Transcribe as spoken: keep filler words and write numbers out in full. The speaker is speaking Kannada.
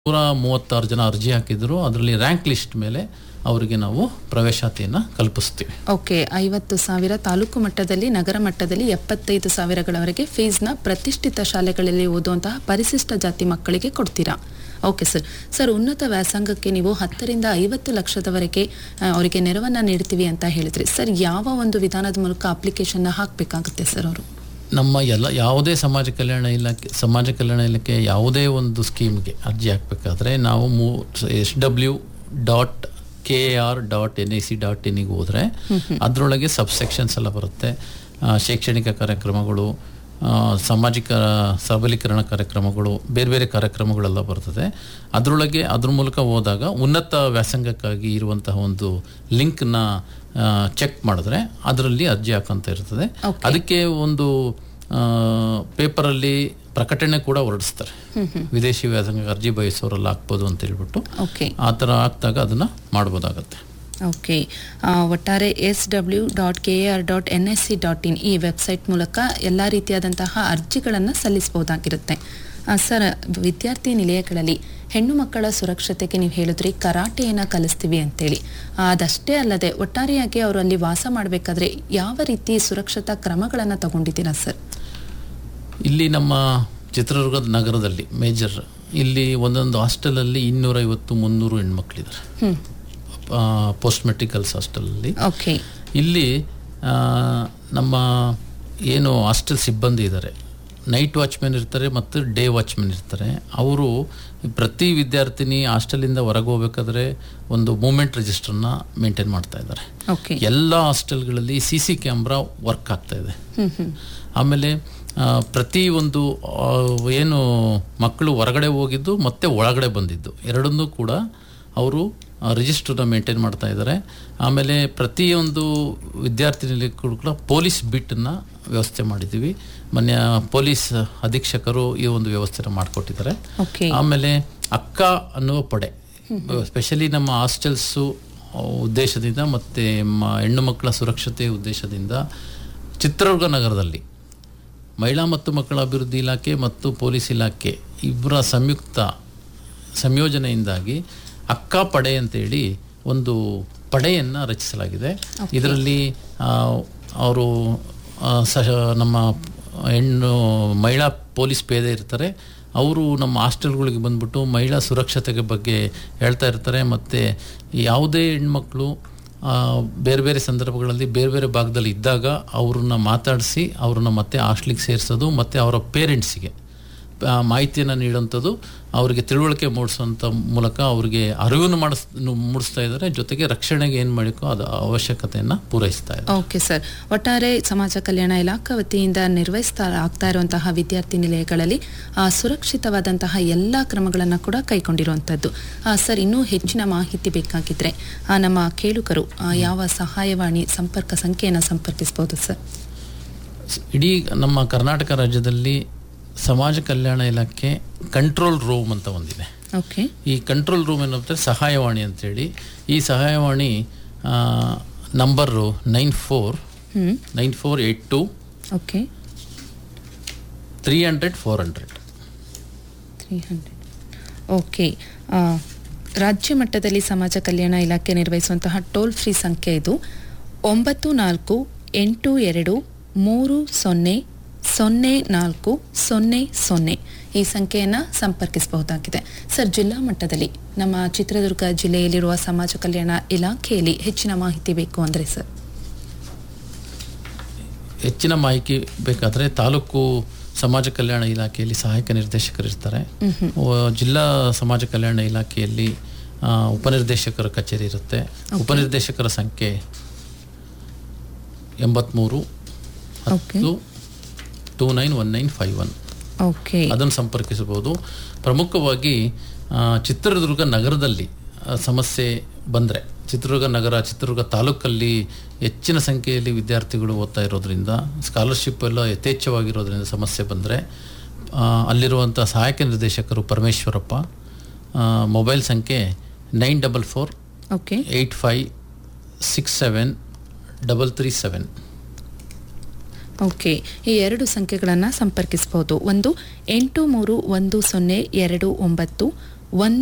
ನೂರ ಮೂವತ್ತಾರು ಜನ ಅರ್ಜಿ ಹಾಕಿದ್ರು. ಅದರಲ್ಲಿ ರ್ಯಾಂಕ್ ಲಿಸ್ಟ್ ಮೇಲೆ ಅವರಿಗೆ ನಾವು ಪ್ರವೇಶಾತಿಯನ್ನು ಕಲ್ಪಿಸ್ತೀವಿ. ಓಕೆ, ಐವತ್ತು ಸಾವಿರ ತಾಲೂಕು ಮಟ್ಟದಲ್ಲಿ, ನಗರ ಮಟ್ಟದಲ್ಲಿ ಎಪ್ಪತ್ತೈದು ಸಾವಿರಗಳವರೆಗೆ ಫೀಸ್ನ ಪ್ರತಿಷ್ಠಿತ ಶಾಲೆಗಳಲ್ಲಿ ಓದುವಂತಹ ಪರಿಶಿಷ್ಟ ಜಾತಿ ಮಕ್ಕಳಿಗೆ ಕೊಡ್ತೀರಾ? Okay sir. ಸರ್, ಉನ್ನತ ವ್ಯಾಸಂಗಕ್ಕೆ ನೀವು ಹತ್ತರಿಂದ ಐವತ್ತು ಲಕ್ಷದವರೆಗೆ ಅವರಿಗೆ ನೆರವನ್ನು ನೀಡ್ತೀವಿ ಅಂತ ಹೇಳಿದ್ರಿ. ಸರ್, ಯಾವ ಒಂದು ವಿಧಾನದ ಮೂಲಕ ಅಪ್ಲಿಕೇಶನ್ನ ಹಾಕಬೇಕಾಗುತ್ತೆ ಸರ್ ಅವರು? ನಮ್ಮ ಎಲ್ಲ ಯಾವುದೇ ಸಮಾಜ ಕಲ್ಯಾಣ ಇಲಾಖೆ ಸಮಾಜ ಕಲ್ಯಾಣ ಇಲಾಖೆ ಯಾವುದೇ ಒಂದು ಸ್ಕೀಮ್ಗೆ ಅರ್ಜಿ ಹಾಕಬೇಕಾದ್ರೆ ನಾವು ಮೂ S W dot K R dot N I C dot ಇನ್ಗೆ ಹೋದರೆ ಅದರೊಳಗೆ ಸಬ್ಸೆಕ್ಷನ್ಸ್ ಎಲ್ಲ ಬರುತ್ತೆ. ಶೈಕ್ಷಣಿಕ ಕಾರ್ಯಕ್ರಮಗಳು, ಸಾಮಾಜಿಕ ಸಬಲೀಕರಣ ಕಾರ್ಯಕ್ರಮಗಳು, ಬೇರೆ ಬೇರೆ ಕಾರ್ಯಕ್ರಮಗಳೆಲ್ಲ ಬರ್ತದೆ. ಅದರೊಳಗೆ ಅದ್ರ ಮೂಲಕ ಹೋದಾಗ ಉನ್ನತ ವ್ಯಾಸಂಗಕ್ಕಾಗಿ ಇರುವಂತಹ ಒಂದು ಲಿಂಕ್ನ ಚೆಕ್ ಮಾಡಿದ್ರೆ ಅದರಲ್ಲಿ ಅರ್ಜಿ ಹಾಕಂತ ಇರ್ತದೆ. ಅದಕ್ಕೆ ಒಂದು ಪೇಪರಲ್ಲಿ ಪ್ರಕಟಣೆ ಕೂಡ ಹೊರಡಿಸ್ತಾರೆ. ವಿದೇಶಿ ವ್ಯಾಸಂಗ ಅರ್ಜಿ ಬಯಸೋರೆಲ್ಲ ಹಾಕ್ಬೋದು ಅಂತ ಹೇಳ್ಬಿಟ್ಟು ಆ ಥರ ಹಾಕಿದಾಗ ಅದನ್ನು ಮಾಡ್ಬೋದಾಗತ್ತೆ. ಓಕೆ, ಒಟ್ಟಾರೆ S W dot K A R dot N S C dot in ಈ ವೆಬ್ಸೈಟ್ ಮೂಲಕ ಎಲ್ಲ ರೀತಿಯಾದಂತಹ ಅರ್ಜಿಗಳನ್ನು ಸಲ್ಲಿಸಬಹುದಾಗಿರುತ್ತೆ. ಸರ್, ವಿದ್ಯಾರ್ಥಿ ನಿಲಯಗಳಲ್ಲಿ ಹೆಣ್ಣು ಮಕ್ಕಳ ಸುರಕ್ಷತೆಗೆ ನೀವು ಹೇಳಿದ್ರಿ ಕರಾಟೆಯನ್ನು ಕಲಿಸ್ತೀವಿ ಅಂತೇಳಿ. ಅದಷ್ಟೇ ಅಲ್ಲದೆ ಒಟ್ಟಾರೆಯಾಗಿ ಅವರು ಅಲ್ಲಿ ವಾಸ ಮಾಡಬೇಕಾದ್ರೆ ಯಾವ ರೀತಿ ಸುರಕ್ಷತಾ ಕ್ರಮಗಳನ್ನು ತಗೊಂಡಿದ್ದೀರಾ ಸರ್? ಇಲ್ಲಿ ನಮ್ಮ ಚಿತ್ರದುರ್ಗದ ನಗರದಲ್ಲಿ ಮೇಜರ್ ಇಲ್ಲಿ ಒಂದೊಂದು ಹಾಸ್ಟೆಲಲ್ಲಿ ಇನ್ನೂರೈವತ್ತು ಮುನ್ನೂರು ಹೆಣ್ಮಕ್ಳಿದ್ದಾರೆ. Post matric girls ಹಾಸ್ಟೆಲಲ್ಲಿ. ಓಕೆ, ಇಲ್ಲಿ ನಮ್ಮ ಏನು ಹಾಸ್ಟೆಲ್ ಸಿಬ್ಬಂದಿ ಇದ್ದಾರೆ, ನೈಟ್ ವಾಚ್ಮೆನ್ ಇರ್ತಾರೆ ಮತ್ತು ಡೇ ವಾಚ್ಮೆನ್ ಇರ್ತಾರೆ. ಅವರು ಪ್ರತಿ ವಿದ್ಯಾರ್ಥಿನಿ ಹಾಸ್ಟೆಲಿಂದ ಹೊರಗೆ ಹೋಗ್ಬೇಕಾದ್ರೆ ಒಂದು ಮೂಮೆಂಟ್ ರಿಜಿಸ್ಟರ್ನ ಮೇಂಟೈನ್ ಮಾಡ್ತಾ ಇದ್ದಾರೆ. ಎಲ್ಲ ಹಾಸ್ಟೆಲ್ಗಳಲ್ಲಿ ಸಿ ಸಿ ಕ್ಯಾಮ್ರಾ ವರ್ಕ್ ಆಗ್ತಾ ಇದೆ. ಆಮೇಲೆ ಪ್ರತಿ ಒಂದು ಏನು ಮಕ್ಕಳು ಹೊರಗಡೆ ಹೋಗಿದ್ದು ಮತ್ತೆ ಒಳಗಡೆ ಬಂದಿದ್ದು ಎರಡನ್ನೂ ಕೂಡ ಅವರು ರಿಜಿಸ್ಟರ್ನ ಮೇಂಟೈನ್ ಮಾಡ್ತಾ ಇದ್ದಾರೆ. ಆಮೇಲೆ ಪ್ರತಿಯೊಂದು ವಿದ್ಯಾರ್ಥಿನಿಯಲ್ಲಿ ಕೂಡ ಪೊಲೀಸ್ ಬಿಟ್ಟನ್ನು ವ್ಯವಸ್ಥೆ ಮಾಡಿದ್ದೀವಿ. ಮೊನ್ನೆ ಪೊಲೀಸ್ ಅಧೀಕ್ಷಕರು ಈ ಒಂದು ವ್ಯವಸ್ಥೆನ ಮಾಡಿಕೊಟ್ಟಿದ್ದಾರೆ. ಆಮೇಲೆ ಅಕ್ಕ ಅನ್ನುವ ಪಡೆ ಸ್ಪೆಷಲಿ ನಮ್ಮ ಹಾಸ್ಟೆಲ್ಸು ಉದ್ದೇಶದಿಂದ ಮತ್ತು ಹೆಣ್ಣು ಮಕ್ಕಳ ಸುರಕ್ಷತೆ ಉದ್ದೇಶದಿಂದ ಚಿತ್ರದುರ್ಗ ನಗರದಲ್ಲಿ ಮಹಿಳಾ ಮತ್ತು ಮಕ್ಕಳ ಅಭಿವೃದ್ಧಿ ಇಲಾಖೆ ಮತ್ತು ಪೊಲೀಸ್ ಇಲಾಖೆ ಇಬ್ಬರ ಸಂಯುಕ್ತ ಸಂಯೋಜನೆಯಿಂದಾಗಿ ಅಕ್ಕ ಪಡೆ ಅಂತೇಳಿ ಒಂದು ಪಡೆಯನ್ನು ರಚಿಸಲಾಗಿದೆ. ಇದರಲ್ಲಿ ಅವರು ಸಹ ನಮ್ಮ ಹೆಣ್ಣು ಮಹಿಳಾ ಪೊಲೀಸ್ ಪೇದೆ ಇರ್ತಾರೆ. ಅವರು ನಮ್ಮ ಹಾಸ್ಟೆಲ್ಗಳಿಗೆ ಬಂದ್ಬಿಟ್ಟು ಮಹಿಳಾ ಸುರಕ್ಷತೆಗೆ ಬಗ್ಗೆ ಹೇಳ್ತಾ ಇರ್ತಾರೆ. ಮತ್ತು ಯಾವುದೇ ಹೆಣ್ಮಕ್ಳು ಬೇರೆ ಬೇರೆ ಸಂದರ್ಭಗಳಲ್ಲಿ ಬೇರೆ ಬೇರೆ ಭಾಗದಲ್ಲಿ ಇದ್ದಾಗ ಅವ್ರನ್ನ ಮಾತಾಡಿಸಿ ಅವ್ರನ್ನ ಮತ್ತೆ ಹಾಸ್ಟೆಲಿಗೆ ಸೇರಿಸೋದು ಮತ್ತು ಅವರ ಪೇರೆಂಟ್ಸಿಗೆ ಮಾಹಿತಿಯನ್ನು ನೀಡುವಂಥದ್ದು, ಅವರಿಗೆ ತಿಳುವಳಿಕೆ ಮೂಡಿಸುವಂಥ ಮೂಲಕ ಅವರಿಗೆ ಅರಿವನ್ನು ಮಾಡಿಸ್ ಮೂಡಿಸ್ತಾ ಇದ್ದಾರೆ. ಜೊತೆಗೆ ರಕ್ಷಣೆಗೆ ಏನು ಮಾಡಬೇಕೋ ಅದು ಅವಶ್ಯಕತೆಯನ್ನು ಪೂರೈಸ್ತಾ ಇದೆ. ಓಕೆ ಸರ್, ಒಟ್ಟಾರೆ ಸಮಾಜ ಕಲ್ಯಾಣ ಇಲಾಖೆ ವತಿಯಿಂದ ನಿರ್ವಹಿಸ್ತಾ ಆಗ್ತಾ ಇರುವಂತಹ ವಿದ್ಯಾರ್ಥಿ ನಿಲಯಗಳಲ್ಲಿ ಸುರಕ್ಷಿತವಾದಂತಹ ಎಲ್ಲ ಕ್ರಮಗಳನ್ನು ಕೂಡ ಕೈಗೊಂಡಿರುವಂಥದ್ದು. ಸರ್, ಇನ್ನೂ ಹೆಚ್ಚಿನ ಮಾಹಿತಿ ಬೇಕಾಗಿದ್ದರೆ ನಮ್ಮ ಕೇಳುಗರು ಯಾವ ಸಹಾಯವಾಣಿ ಸಂಪರ್ಕ ಸಂಖ್ಯೆಯನ್ನು ಸಂಪರ್ಕಿಸಬಹುದು ಸರ್? ಇಡೀ ನಮ್ಮ ಕರ್ನಾಟಕ ರಾಜ್ಯದಲ್ಲಿ ಸಮಾಜ ಕಲ್ಯಾಣ ಇಲಾಖೆ ಕಂಟ್ರೋಲ್ ರೂಮ್ ಅಂತ ಒಂದಿದೆ. ಓಕೆ, ಈ ಕಂಟ್ರೋಲ್ ರೂಮ್ ಏನಂದ್ರೆ ಸಹಾಯವಾಣಿ ಅಂತೇಳಿ. ಈ ಸಹಾಯವಾಣಿ number nine four nine four eight to okay three hundred four hundred three hundred okay. ರಾಜ್ಯ ಮಟ್ಟದಲ್ಲಿ ಸಮಾಜ ಕಲ್ಯಾಣ ಇಲಾಖೆ ನಿರ್ವಹಿಸುವಂತಹ ಟೋಲ್ ಫ್ರೀ ಸಂಖ್ಯೆ ಇದು ಒಂಬತ್ತು ನಾಲ್ಕು ಎಂಟು ಎರಡು ಮೂರು ಸೊನ್ನೆ ಸೊನ್ನೆ ನಾಲ್ಕು ಸೊನ್ನೆ ಸೊನ್ನೆ ಈ ಸಂಖ್ಯೆಯನ್ನು ಸಂಪರ್ಕಿಸಬಹುದಾಗಿದೆ. ಸರ್, ಜಿಲ್ಲಾ ಮಟ್ಟದಲ್ಲಿ ನಮ್ಮ ಚಿತ್ರದುರ್ಗ ಜಿಲ್ಲೆಯಲ್ಲಿರುವ ಸಮಾಜ ಕಲ್ಯಾಣ ಇಲಾಖೆಯಲ್ಲಿ ಹೆಚ್ಚಿನ ಮಾಹಿತಿ ಬೇಕು ಅಂದರೆ ಸರ್? ಹೆಚ್ಚಿನ ಮಾಹಿತಿ ಬೇಕಾದರೆ ತಾಲೂಕು ಸಮಾಜ ಕಲ್ಯಾಣ ಇಲಾಖೆಯಲ್ಲಿ ಸಹಾಯಕ ನಿರ್ದೇಶಕರು ಇರ್ತಾರೆ. ಜಿಲ್ಲಾ ಸಮಾಜ ಕಲ್ಯಾಣ ಇಲಾಖೆಯಲ್ಲಿ ಉಪನಿರ್ದೇಶಕರ ಕಚೇರಿ ಇರುತ್ತೆ. ಉಪನಿರ್ದೇಶಕರ ಸಂಖ್ಯೆ ಎಂಬತ್ತ್ಮೂರು ಹತ್ತು two nine one nine five one okay, ಅದನ್ನು ಸಂಪರ್ಕಿಸಬಹುದು. ಪ್ರಮುಖವಾಗಿ ಚಿತ್ರದುರ್ಗ ನಗರದಲ್ಲಿ ಸಮಸ್ಯೆ ಬಂದರೆ, ಚಿತ್ರದುರ್ಗ ನಗರ ಚಿತ್ರದುರ್ಗ ತಾಲೂಕಲ್ಲಿ ಹೆಚ್ಚಿನ ಸಂಖ್ಯೆಯಲ್ಲಿ ವಿದ್ಯಾರ್ಥಿಗಳು ಓದ್ತಾ ಇರೋದ್ರಿಂದ ಸ್ಕಾಲರ್ಶಿಪ್ ಎಲ್ಲ ಯಥೇಚ್ಛವಾಗಿರೋದ್ರಿಂದ ಸಮಸ್ಯೆ ಬಂದರೆ ಅಲ್ಲಿರುವಂಥ ಸಹಾಯಕ ನಿರ್ದೇಶಕರು ಪರಮೇಶ್ವರಪ್ಪ, ಮೊಬೈಲ್ ಸಂಖ್ಯೆ nine double four okay eight five six seven double three seven. Okay, ಈ ಎರಡು ಸಂಖ್ಯೆಗಳನ್ನು ಸಂಪರ್ಕಿಸಬಹುದು. ಒಂದು ಎಂಟು ಮೂರು ಒಂದು ಸೊನ್ನೆ ಎರಡು ಒಂಬತ್ತು ಒಂದು